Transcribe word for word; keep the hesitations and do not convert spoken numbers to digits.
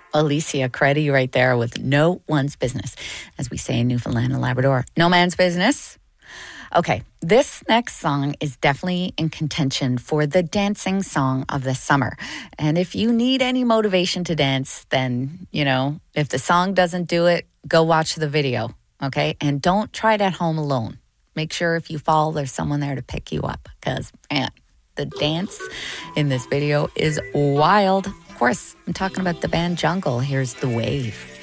Alicia Credi right there with No One's Business, as we say in Newfoundland and Labrador. No man's business. Okay, this next song is definitely in contention for the dancing song of the summer. And if you need any motivation to dance, then, you know, if the song doesn't do it, go watch the video, okay? And don't try it at home alone. Make sure if you fall, there's someone there to pick you up, because, man, the dance in this video is wild. Of course, I'm talking about the band Jungle. Here's The Wave.